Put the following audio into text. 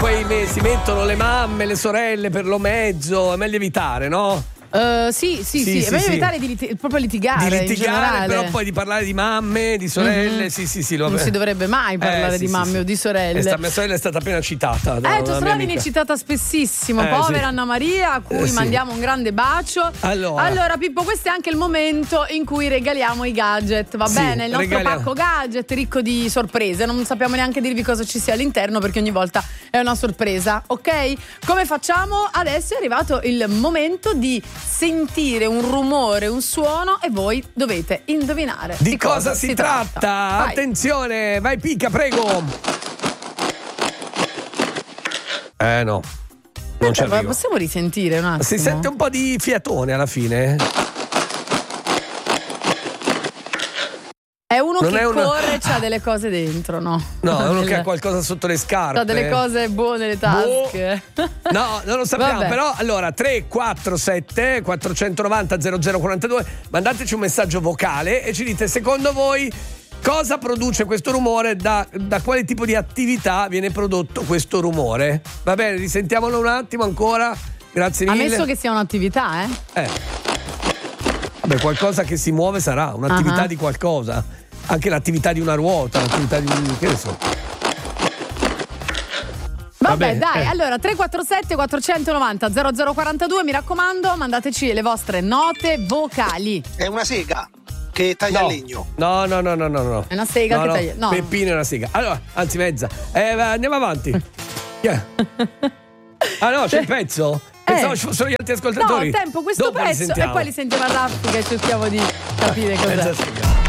poi si mettono le mamme, le sorelle per lo mezzo, è meglio evitare, no? Sì, è meglio evitare di proprio litigare in generale. Però poi di parlare di mamme, di sorelle, non si dovrebbe mai parlare di mamme o di sorelle. Mia sorella è stata appena citata tua sorella viene citata spessissimo, povera Anna Maria, a cui mandiamo un grande bacio. Allora Pippo, questo è anche il momento in cui regaliamo i gadget, va bene? Il nostro pacco gadget ricco di sorprese, non sappiamo neanche dirvi cosa ci sia all'interno perché ogni volta è una sorpresa, ok? Come facciamo? Adesso è arrivato il momento di sentire un rumore, un suono e voi dovete indovinare di cosa si tratta. Vai. Attenzione, vai Picca, prego. No, non ci arrivo. Possiamo risentire un attimo? Si sente un po' di fiatone alla fine. È uno che corre, c'ha delle cose dentro, no? No, è uno che ha qualcosa sotto le scarpe. Ha delle cose buone nelle tasche. No, non lo sappiamo. Vabbè. Però allora 347 490 0042, mandateci un messaggio vocale e ci dite secondo voi cosa produce questo rumore, da quale tipo di attività viene prodotto questo rumore. Va bene, risentiamolo un attimo ancora. Grazie mille. Ammesso che sia un'attività, Vabbè, qualcosa che si muove sarà, un'attività di qualcosa. Anche l'attività di una ruota, l'attività di che ne so. Vabbè, dai, allora 347 490 0042, mi raccomando, mandateci le vostre note vocali. È una sega che taglia legno. No. È una sega che taglia. No. Peppino è una sega. Allora, anzi mezza. Andiamo avanti. Ah no, c'è il pezzo? Pensavo ci fossero gli altri ascoltatori. No, tempo questo dopo pezzo e poi li sentiamo a raffica e cerchiamo di capire cos'è.